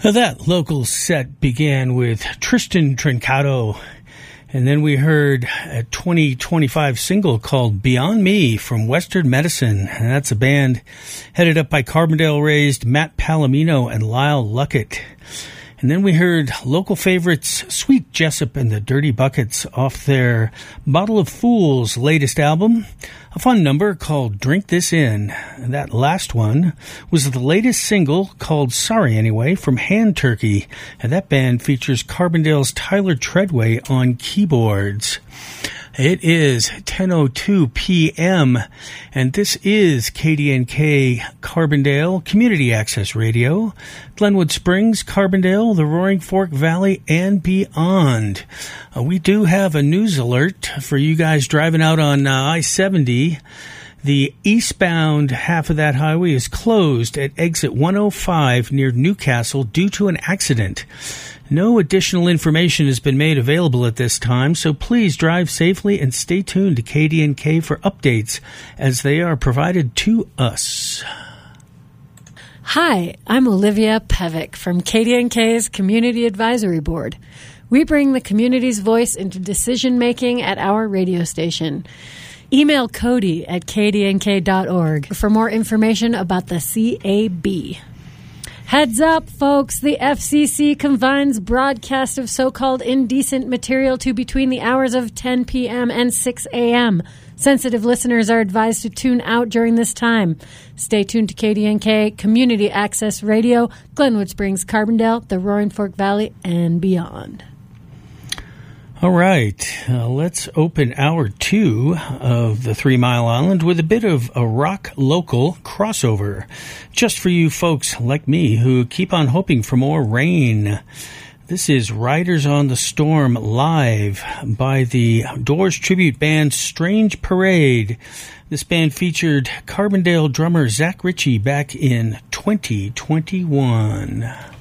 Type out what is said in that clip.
That local set began with Tristan Trincato, and then we heard a 2025 single called Beyond Me from Western Medicine, and that's a band headed up by Carbondale-raised Matt Palomino and Lyle Luckett. And then we heard local favorites Sweet Jessup and the Dirty Buckets off their Bottle of Fools latest album, a fun number called Drink This In. And that last one was the latest single called Sorry Anyway from Hand Turkey, and that band features Carbondale's Tyler Treadway on keyboards. It is 10:02 p.m., and this is KDNK Carbondale Community Access Radio, Glenwood Springs, Carbondale, the Roaring Fork Valley, and beyond. We do have a news alert for you guys driving out on I-70. The eastbound half of that highway is closed at exit 105 near Newcastle due to an accident. No additional information has been made available at this time, so please drive safely and stay tuned to KDNK for updates as they are provided to us. Hi, I'm Olivia Pevick from KDNK's Community Advisory Board. We bring the community's voice into decision-making at our radio station. Email Cody at kdnk.org for more information about the CAB. Heads up, folks, the FCC confines broadcast of so-called indecent material to between the hours of 10 p.m. and 6 a.m. Sensitive listeners are advised to tune out during this time. Stay tuned to KDNK, Community Access Radio, Glenwood Springs, Carbondale, the Roaring Fork Valley, and beyond. All right, let's open hour 2 of the 3 Mile Island with a bit of a rock local crossover, just for you folks like me who keep on hoping for more rain. This is Riders on the Storm live by the Doors tribute band Strange Parade. This band featured Carbondale drummer Zach Ritchie back in 2021.